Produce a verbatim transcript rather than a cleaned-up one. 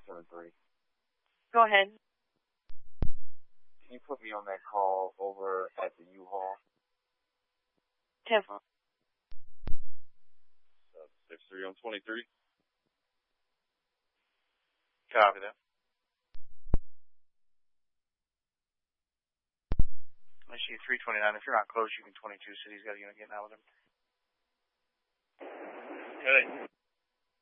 seven three. Go ahead. Can you put me on that call over at the U-Haul? ten. seven six three on twenty-three. Copy that. I see three twenty-nine. If you're not close, you can twenty-two. City's got a unit getting out with him. Hey.